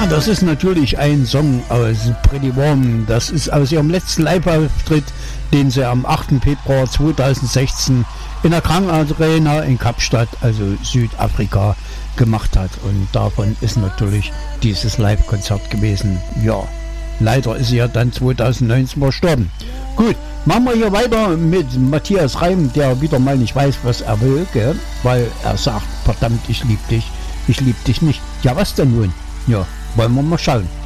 das ist natürlich ein Song aus Pretty Warm. Das ist aus ihrem letzten Live-Auftritt, den sie am 8. Februar 2016 in der Krang Arena in Kapstadt, also Südafrika, gemacht hat. Und davon ist natürlich dieses Live-Konzert gewesen. Ja, leider ist sie ja dann 2019 verstorben. Gut, machen wir hier weiter mit Matthias Reim, der wieder mal nicht weiß, was er will, gell? Weil er sagt, verdammt, ich lieb dich nicht. Ja, was denn nun? Ja, wollen wir mal schauen.